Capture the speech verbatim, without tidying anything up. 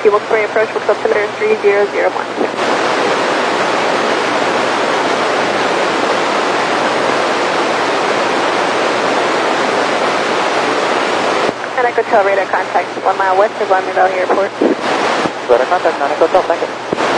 you, Wilkes-Barre approach, Wilkes altimeter three zero zero one. And Echo Tail radar contact one mile west of Lauderdale Airport. Radar contact, nine Echo Tail, thank you.